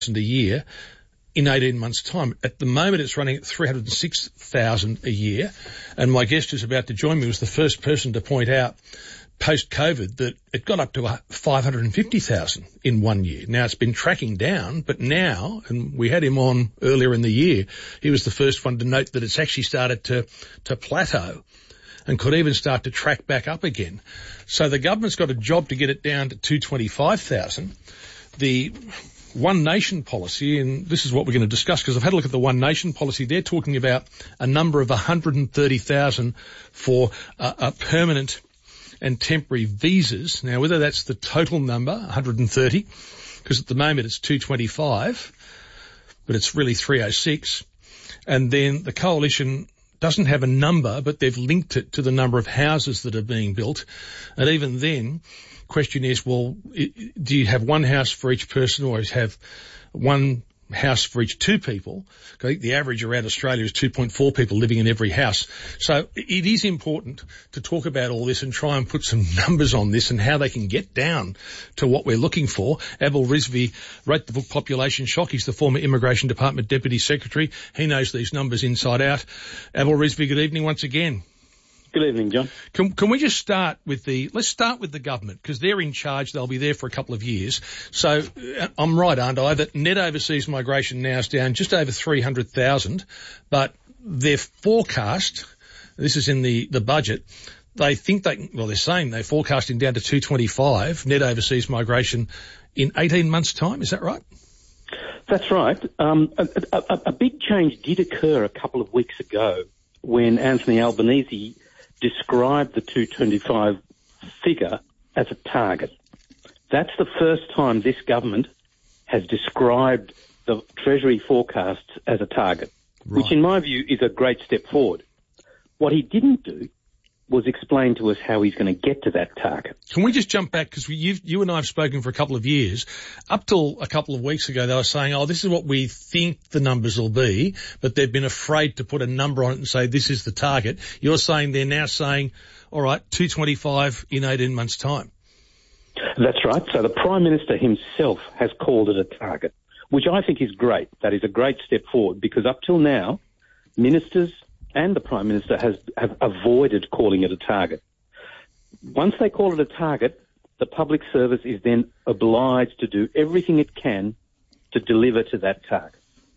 a year in 18 months' time. At the moment, it's running at 306,000 a year. And my guest who's about to join me was the first person to point out post-COVID that it got up to 550,000 in 1 year. Now, it's been tracking down, but now, and we had him on earlier in the year, he was the first one to note that it's actually started to plateau and could even start to track back up again. So the government's got a job to get it down to 225,000. The One Nation policy, and this is what we're going to discuss because I've had a look at the One Nation policy. They're talking about a number of 130,000 for a permanent and temporary visas. Now, whether that's the total number, 130, because at the moment it's 225, but it's really 306. And then the coalition doesn't have a number, but they've linked it to the number of houses that are being built. And even then, question is, well, do you have one house for each person or have one house for each two people? I think the average around Australia is 2.4 people living in every house. So it is important to talk about all this and try and put some numbers on this and how they can get down to what we're looking for. Abel Rizvi wrote the book Population Shock. He's the former Immigration Department Deputy Secretary. He knows these numbers inside out. Abel Rizvi, good evening once again. Good evening, John. Can we just start with let's start with the government because they're in charge. They'll be there for a couple of years. So I'm right, aren't I, that net overseas migration now is down just over 300,000, but their forecast, this is in the budget, they're saying they're forecasting down to 225 net overseas migration in 18 months' time. Is that right? That's right. A big change did occur a couple of weeks ago when Anthony Albanese described the 225 figure as a target. That's the first time this government has described the Treasury forecasts as a target, right, which in my view is a great step forward. What he didn't do was explain to us how he's going to get to that target. Can we just jump back? Because you and I have spoken for a couple of years. Up till a couple of weeks ago, they were saying, this is what we think the numbers will be, but they've been afraid to put a number on it and say this is the target. You're saying they're now saying, all right, 225 in 18 months' time. That's right. So the Prime Minister himself has called it a target, which I think is great. That is a great step forward because up till now, ministers and the Prime Minister have avoided calling it a target. Once they call it a target, the public service is then obliged to do everything it can to deliver to that target.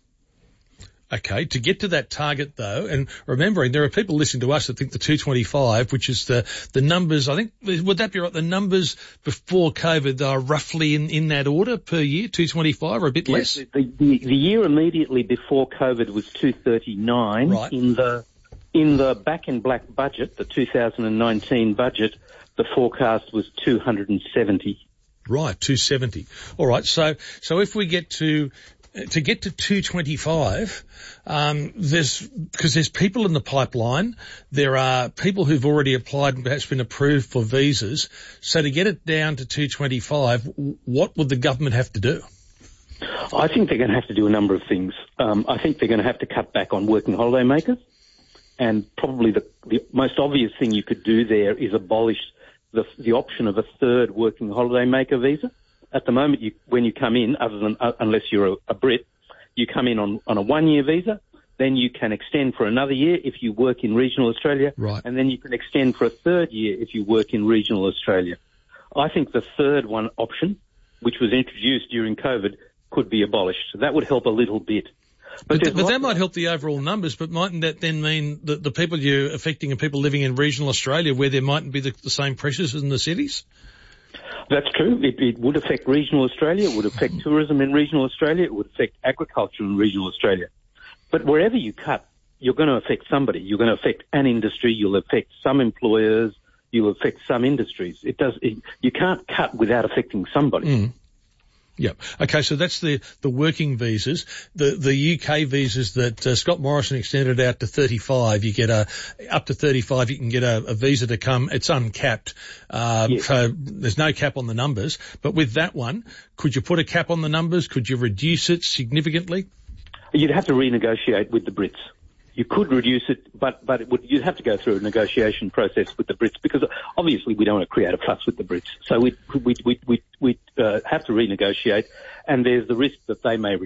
Okay, to get to that target though, and remembering there are people listening to us that think the 225, which is the numbers, I think, would that be right? The numbers before COVID are roughly in that order per year, 225 or a bit less? The year immediately before COVID was 239. Right. In the Back in Black budget, the 2019 budget, the forecast was 270. Right, 270. All right, so if we get to get to 225, because there's people in the pipeline, there are people who've already applied and perhaps been approved for visas. So to get it down to 225, what would the government have to do? I think they're going to have to do a number of things. I think they're going to have to cut back on working holiday makers. And probably the most obvious thing you could do there is abolish the option of a third working holiday maker visa. At the moment, when you come in, unless you're a Brit, you come in on a 1-year visa, then you can extend for another year if you work in regional Australia, right, and then you can extend for a third year if you work in regional Australia. I think the third one option, which was introduced during COVID, could be abolished. That would help a little bit. But that might help the overall numbers, but mightn't that then mean that the people you're affecting are people living in regional Australia where there mightn't be the same pressures as in the cities? That's true. It would affect regional Australia. It would affect tourism in regional Australia. It would affect agriculture in regional Australia. But wherever you cut, you're going to affect somebody. You're going to affect an industry. You'll affect some employers. You'll affect some industries. You can't cut without affecting somebody. Mm. Yep. Okay, so that's the working visas. The UK visas that Scott Morrison extended out to 35, you get up to 35, you can get a visa to come. It's uncapped. Yes. So there's no cap on the numbers. But with that one, could you put a cap on the numbers? Could you reduce it significantly? You'd have to renegotiate with the Brits. You could reduce it, but you'd have to go through a negotiation process with the Brits, because obviously we don't want to create a fuss with the Brits. So we'd have to renegotiate, and there's the risk that they may